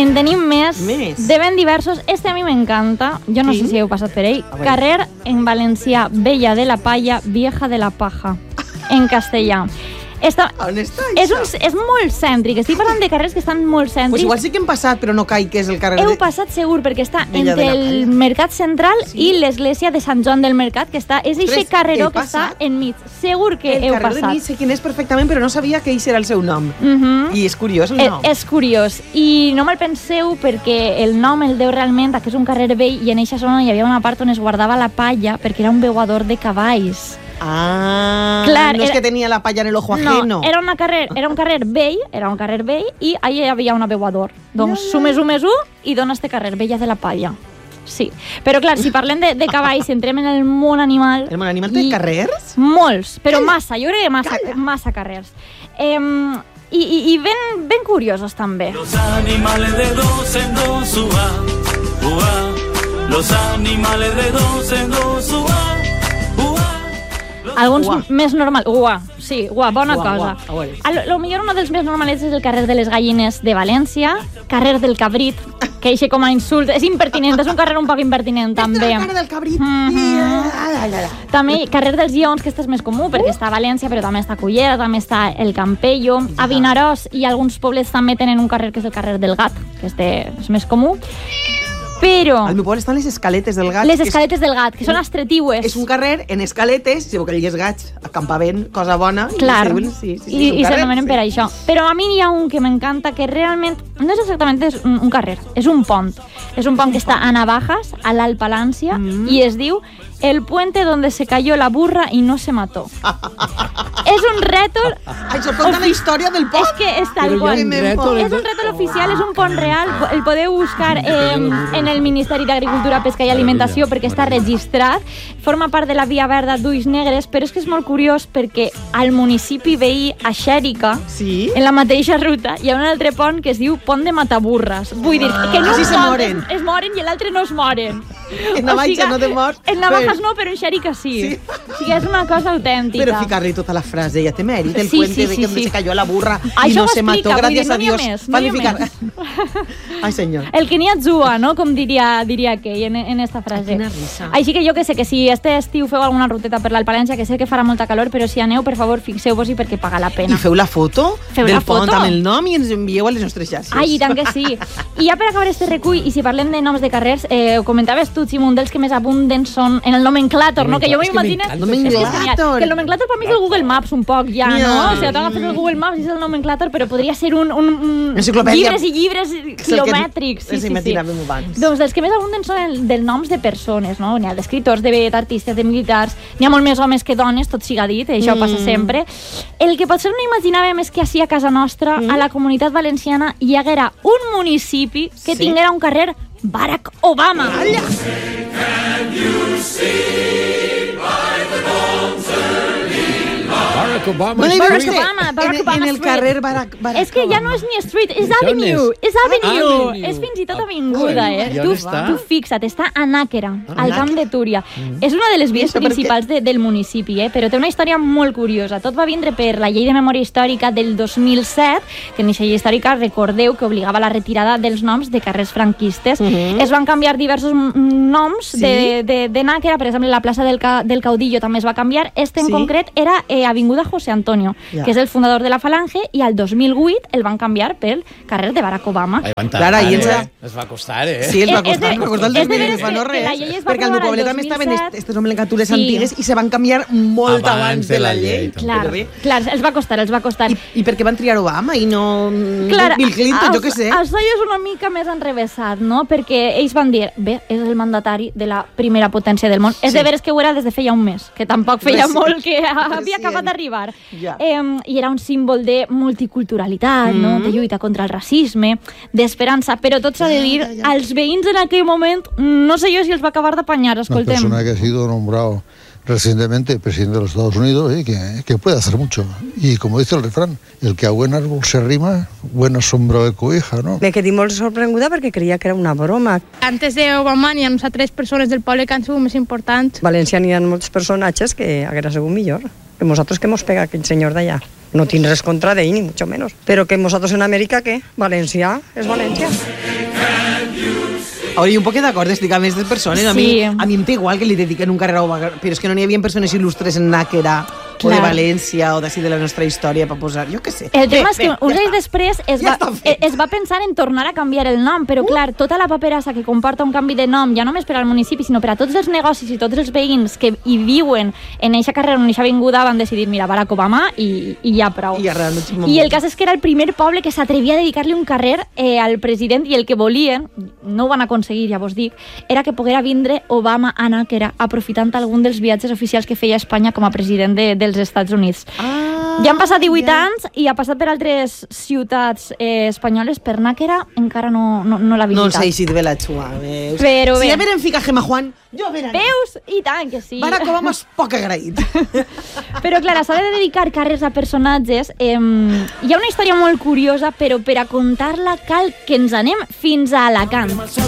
En tenim més. De ben diversos. Este a mi m'encanta. Jo no sé si heu passat per ell. Carrer en valencià, Vella de la Palla, Vieja de la Paja. En castellà. On està és molt cèntric. Estic parlant de carrers que estan molt cèntrics. Pues igual sí que hem passat, però no caic que és el carrer Heu passat segur, perquè està entre el Mercat Central i l'església de Sant Joan del Mercat, que està, és aquest carreró que està enmig. Segur que heu passat. El carrer de mig sé quin és perfectament, però no sabia que ell era el seu nom. I és curiós el nom. És curiós. I no me'l penseu perquè el nom el deu realment que és un carrer vell i en eixa zona hi havia una part on es guardava la palla perquè era un beuador de cavalls. Clar, no és que tenia la palla en el ojo ajeno. No, era un carrer vell i allà hi havia un beuador. Doncs sumes 1 més 1 i dona este carrer, Vella de la Palla. Sí, però clar, si parlem de cavalls, si entrem en el món animal... El món animal té carrers? Molts, però massa, jo crec que massa carrers. I ben curiosos també. Los animales de dos en dos, los animales de dos en dos, alguns més normals. Sí, bona cosa. Lo millor un dels més normalets és el carrer de les Gallines de València, carrer del Cabrit, que eixe com a insult és impertinent, és un carrer un poc impertinent també. El carrer del Cabrit. També carrer dels Lleons, que este és més comú perquè està a València, però també està a Cullera, també està el Campello. A Vinaròs i alguns poblets també tenen un carrer que és el carrer del Gat, que este és més comú. Però... Al meu poble estan les escaletes del Gat. Les escaletes del Gat, que són estretiues. És un carrer en escaletes, si que els gats, acampament, cosa bona. Clar, i s'anomenen per això. Però a mi hi ha un que m'encanta, que realment no és exactament un carrer, és un pont. És un pont que està a Navajas, a l'Alt Palància, i es diu El puente donde se cayó la burra y no se mató. És un rètol... Això conta la història del pont. És que és tal qual. És un rètol oficial, és un pont real. El podeu buscar en el Ministeri d'Agricultura, Pesca i Alimentació perquè està registrat. Forma part de la Via Verda d'Ulls Negres, però és que és molt curiós perquè al municipi veí, a Xèrica, en la mateixa ruta, hi ha un altre pont que es diu Pont de Mataburres. Vull dir que no es moren. Es moren i l'altre no es moren. En Navaja no te mors. En Navajas no, però en Xèrica sí. O sigui, és una cosa autèntica. Però ficar-li tota la frase, ja té mèrit, el puente de que se cayó la burra y no se mató, gracias a Dios. Ai, senyor. El que n'hi atzua, no? Com diria aquell en esta frase. Quina risa. Així que jo que sé que si este estiu feu alguna ruteta per l'Alt Palància, que sé que farà molta calor, però si aneu, per favor, fixeu-vos-hi perquè paga la pena. I feu la foto del pont amb el nom i ens envieu a les nostres xarxes. Ai, i tant que sí. I ja per acabar este recull, i si parlem de noms de carrers, ho comentaves tu, Ximo, un dels que més abunden són en el nomenclàtor, no? Que jo m'imagino... Que el nomenclàtor per mi és el Google Maps un poc ja, no? O sigui, t'agafes el Google Maps i és el nomenclàtor, però podria ser un llibres i llibres quilomètrics. Sí. Doncs els que més abunden són dels noms de persones, no? N'hi ha d'escriptors, d'artistes, de militars, n'hi ha molt més homes que dones, tot siga dit, això passa sempre. El que potser no imaginàvem és que així a casa nostra, a la Comunitat Valenciana, hi haguera un municipi que tinguera un carrer Barack Obama. Barack Obama. En el carrer Barack Obama. És que ja no és ni street, és avenue. És avenue. És fins i tot avinguda, Tu fixa't, està a Nàquera, al Camp de Túria. És una de les vies principals del municipi, però té una història molt curiosa. Tot va vindre per la llei de memòria històrica del 2007, que en aquesta llei històrica recordeu que obligava la retirada dels noms de carrers franquistes. Es van canviar diversos noms de Nàquera, per exemple, la plaça del Caudillo també es va canviar. Este en concret era Avinguda José Antonio, que és el fundador de la Falange, i al 2008 el van canviar pel carrer de Barack Obama. Clar, ahir es va costar, Sí, es va costar el 2008, no res. Perquè al meu poble també estaven aquestes nomenclatures antigues i se van canviar molt abans de la llei. Clar, els va costar. I per què van triar Obama i no Bill Clinton, jo què sé? Això és una mica més enrevessat, no? Perquè ells van dir, bé, és el mandatari de la primera potència del món. És de veres que ho era des de feia un mes, que tampoc feia molt que havia acabat d'arribar. I era un símbol de multiculturalitat, no? De lluita contra el racisme, d'esperança, però tot s'ha de dir, als veïns en aquell moment, no sé jo si els va acabar d'apanyar, escoltem. Una persona que ha sido nombrado recientemente presidente de los Estados Unidos, que puede hacer mucho. Y como dice el refrán, el que a buen árbol se arrima, buena sombra de cobija, ¿no? Me quedé molt sorprenguda perquè creia que era una broma. Antes d'Obama n'hi ha uns 3 persones del poble que han sigut més importants. A València n'hi ha molts personatges que haguera sigut millor que nosaltres que mos pega aquell senyor d'allà. No tinc res contra d'ell, ni mucho menos. Però que nosaltres en Amèrica, què? València és València. Ara, jo un poc d'acord, estic amb aquestes persones. A mi em té igual que li dediquen un carrer a Obaga, però és que no n'hi havia persones il·lustres en Nàquera, o de València, o d'ací de la nostra història, per posar, jo què sé. El tema és que uns anys després es va pensar en tornar a canviar el nom, però clar, tota la paperassa que comporta un canvi de nom, ja només per al municipi, sinó per a tots els negocis i tots els veïns que hi viuen en eixa carrera, en eixa avinguda, van decidir, mira, Barack Obama i ja prou. I el cas és que era el primer poble que s'atrevia a dedicar-li un carrer al president, i el que volien, no ho van aconseguir, ja vos dic, era que poguera vindre Obama a Nàquera, aprofitant algun dels viatges oficials que feia Espanya com a president dels Estats Units. Ja han passat 18 anys i ha passat per altres ciutats espanyoles, per Nàquera encara no l'ha visitat. No el sé si de la xua, veus? Però si a veure em fica Gemma Juan, jo a veure... Veus? I tant que sí. Barack Obama és poc agraït. Però clar, s'ha de dedicar carrers a personatges. Hi ha una història molt curiosa, però per a contar-la cal que ens anem fins a Alacant.